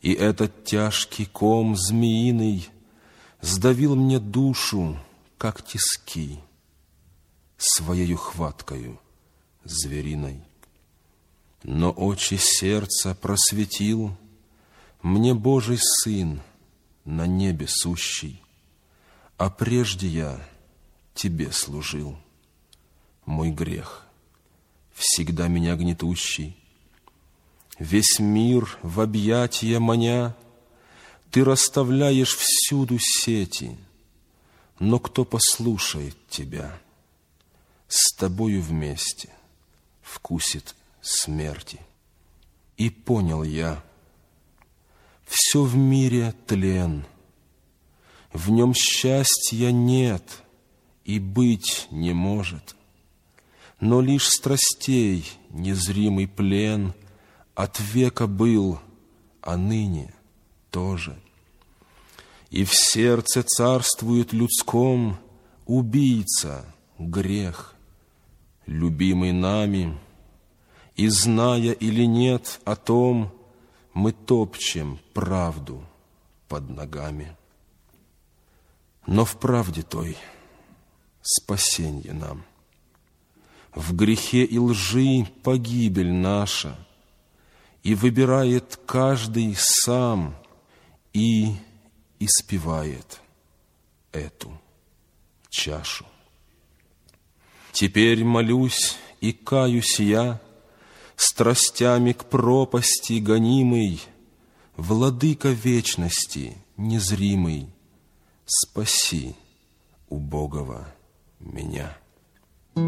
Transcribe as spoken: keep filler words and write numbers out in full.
И этот тяжкий ком змеиный сдавил мне душу, как тиски, своею хваткою звериной. Но очи сердца просветил мне Божий Сын на небе сущий, а прежде я Тебе служил. Мой грех, всегда меня гнетущий, весь мир в объятия маня, Ты расставляешь всюду сети, но кто послушает Тебя, с Тобою вместе вкусит смерти. И понял я, все в мире тлен, в нем счастья нет и быть не может, но лишь страстей незримый плен от века был, а ныне тоже. И в сердце царствует людском убийца, грех, любимый нами, и, зная или нет о том, мы топчем правду под ногами. Но в правде той спасенье нам, в грехе и лжи погибель наша, и выбирает каждый сам и испевает эту чашу. Теперь молюсь и каюсь я, страстями к пропасти гонимый, Владыка вечности незримый, спаси убогого меня.